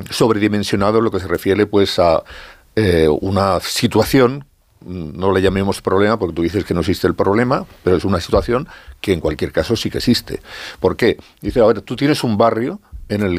sobredimensionado en lo que se refiere pues a una situación. No le llamemos problema porque tú dices que no existe el problema, pero es una situación que en cualquier caso sí que existe. ¿Por qué? Dice, a ver, tú tienes un barrio en el